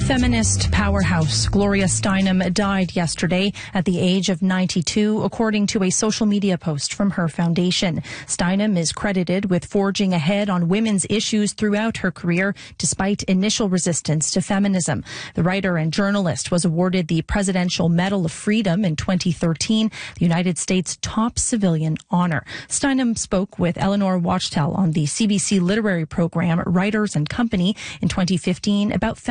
Feminist powerhouse Gloria Steinem died yesterday at the age of 92, according to a social media post from her foundation. Steinem is credited with forging ahead on women's issues throughout her career, despite initial resistance to feminism. The writer and journalist was awarded the Presidential Medal of Freedom in 2013, the United States' top civilian honor. Steinem spoke with Eleanor Wachtel on the CBC literary program Writers and Company in 2015 about